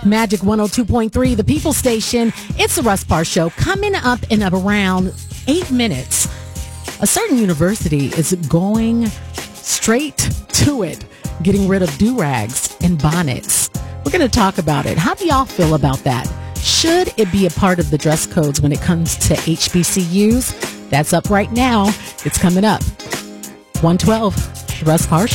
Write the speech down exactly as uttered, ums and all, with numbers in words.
Magic one oh two point three, the People Station. It's the Russ Parr Show. Coming up in around eight minutes, a certain university is going straight to it, getting rid of do-rags and bonnets. We're going to talk about it. How do y'all feel about that? Should it be a part of the dress codes when it comes to H B C Us? That's up right now. It's coming up. one twelve, the Russ Parr Show.